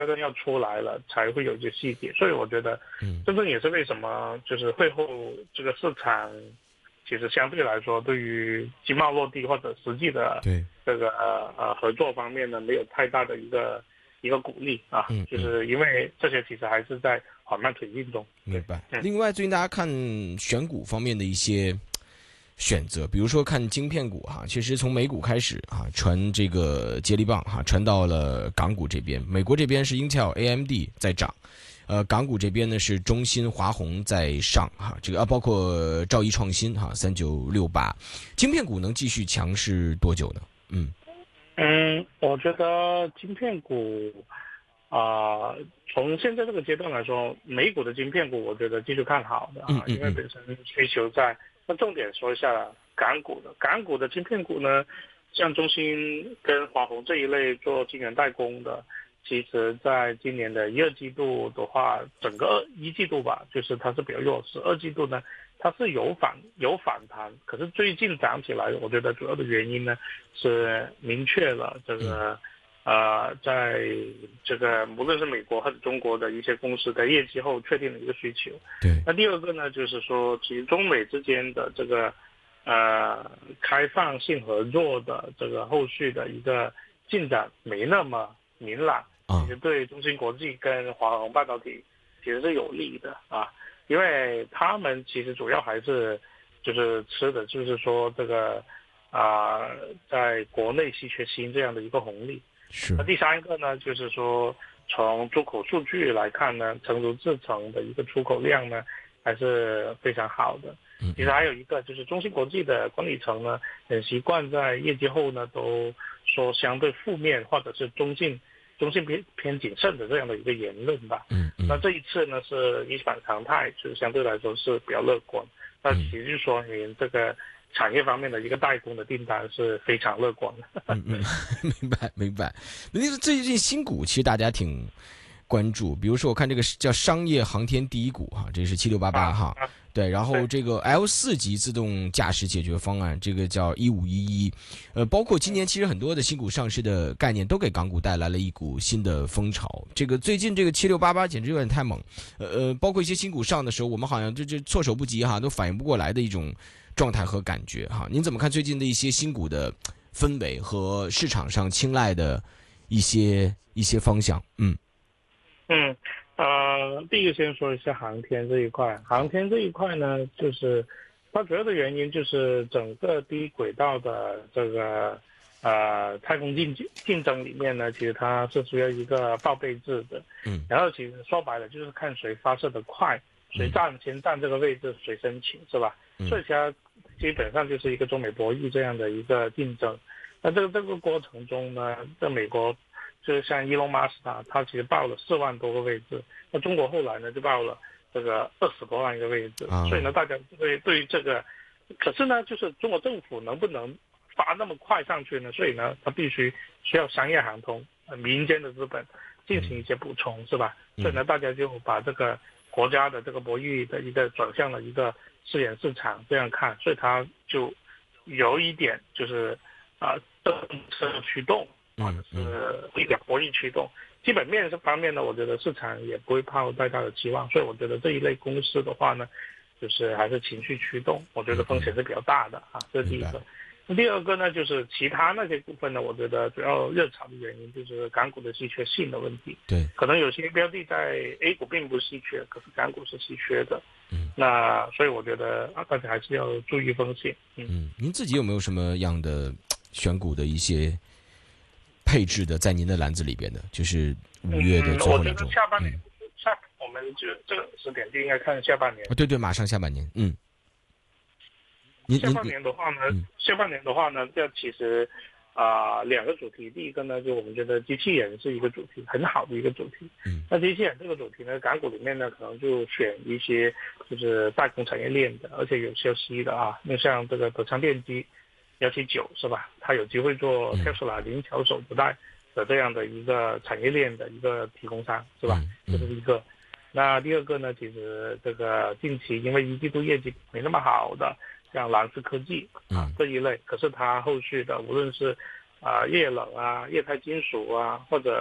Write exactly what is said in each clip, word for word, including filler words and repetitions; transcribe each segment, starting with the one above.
正要出来了才会有一些细节，所以我觉得， 嗯， 真正也是为什么就是会后这个市场，其实相对来说对于经贸落地或者实际的对， 这个呃合作方面呢，没有太大的一个一个鼓励啊， 嗯嗯。 就是因为这些其实还是在缓慢推进中。对， 明白。 嗯另外，最近大家看选股方面的一些选择，比如说看晶片股哈，其实从美股开始啊，传这个接力棒哈，传到了港股这边。美国这边是 Intel、A M D 在涨，呃，港股这边呢是中芯、华虹在上哈，这个啊包括兆易创新哈，三九六八，晶片股能继续强势多久呢？嗯嗯，我觉得晶片股啊、从现在这个阶段来说，美股的晶片股我觉得继续看好的啊， 嗯嗯嗯， 因为本身需求在。那重点说一下港股的，港股的晶片股呢，像中芯跟华虹这一类做晶圆代工的，其实在今年的一二季度的话，整个一季度吧，就是它是比较弱势，二季度呢，它是有反有反弹，可是最近涨起来，我觉得主要的原因呢是明确了这个。呃，在这个无论是美国或者中国的一些公司的业绩后确定了一个需求。 对。 那第二个呢，就是说，其实中美之间的这个呃开放性合作的这个后续的一个进展没那么明朗，其实对中芯国际跟华虹半导体其实是有利的啊，因为他们其实主要还是就是吃的就是说这个啊、呃，在国内稀缺锌这样的一个红利。 是。 那第三个呢，就是说从出口数据来看呢，成熟制程的一个出口量呢还是非常好的。其实还有一个就是中芯国际的管理层呢，很习惯在业绩后呢都说相对负面或者是中性、中性偏偏谨慎的这样的一个言论吧。 嗯嗯。 那这一次呢是一反常态，就是相对来说是比较乐观。那其实就说明这个。产业方面的一个代工的订单是非常乐观的。 嗯嗯，明白明白。那是最近新股，其实大家挺关注。比如说，我看这个叫商业航天第一股哈，这是七六八八哈， 啊、 对。然后这个 L 四级自动驾驶解决方案，这个叫一五一一。呃，包括今年其实很多的新股上市的概念，都给港股带来了一股新的风潮。这个最近这个七六八八简直有点太猛。呃呃，包括一些新股上的时候，我们好像就就措手不及哈，都反应不过来的一种状态和感觉哈。您怎么看最近的一些新股的氛围和市场上青睐的一些一些方向？嗯嗯呃，第一个先说一下航天这一块，航天这一块呢，就是它主要的原因就是整个低轨道的这个呃太空竞竞争里面呢，其实它是需要一个报备制的。 嗯， 然后其实说白了就是看谁发射的快，谁占先占这个位置，谁申请，是吧？ 嗯、 所以它基本上就是一个中美博弈这样的一个竞争。那这个这个过程中呢，在美国就是像伊隆马斯克，他其实报了四万多个位置，那中国后来呢就报了这个二十多万个位置， 啊、 所以呢大家对对于这个，可是呢就是中国政府能不能发那么快上去呢？所以呢它必须需要商业航通、呃、民间的资本进行一些补充，是吧？所以呢大家就把这个国家的这个博弈的一个转向了一个私人市场这样看，所以它就有一点就是啊、呃、政策驱动，或者是一点博弈驱动。基本面这方面呢，我觉得市场也不会抱太大的期望，所以我觉得这一类公司的话呢，就是还是情绪驱动，我觉得风险是比较大的啊，这是第一个。第二个呢，就是其他那些部分呢，我觉得主要热炒的原因就是港股的稀缺性的问题。 对， 可能有些标的在 A 股并不稀缺，可是港股是稀缺的。 嗯， 那所以我觉得啊，大家还是要注意风险。嗯， 嗯，您自己有没有什么样的选股的一些配置的在您的篮子里边的？就是五月的最后两周。 嗯、我觉得下半年，嗯、下我们就这个时点就应该看下半年。 哦，对对，马上下半年。嗯。 下半年的话呢，嗯、下半年的话呢，这其实啊、呃、两个主题，第一个呢，就我们觉得机器人是一个主题，很好的一个主题。 嗯， 那机器人这个主题呢，港股里面呢，可能就选一些就是代工产业链的，而且有消息的啊，那像这个德昌电机幺七九是吧？它有机会做特斯拉零巧手不带的这样的一个产业链的一个提供商是吧？这是一个。那第二个呢，其实这个近期因为一季度业绩没那么好的。像蓝思科技啊这一类，可是它后续的无论是啊、呃、液冷啊、液态金属啊，或者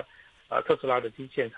呃特斯拉的基建